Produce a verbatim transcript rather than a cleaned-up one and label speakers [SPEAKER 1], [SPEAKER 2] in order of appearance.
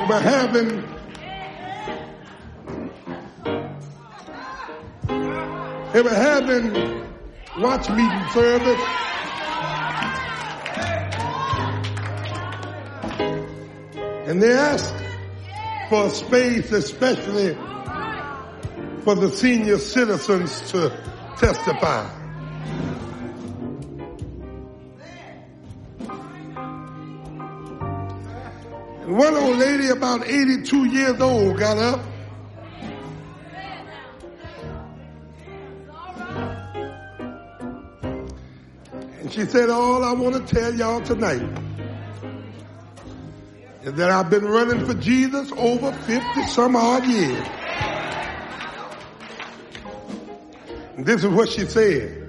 [SPEAKER 1] We're having they were having watch meeting service. And they asked for a space, especially for the senior citizens to testify. And one old lady, about eighty-two years old, got up and she said, all I want to tell y'all tonight is that I've been running for Jesus over fifty some odd years. And this is what she said.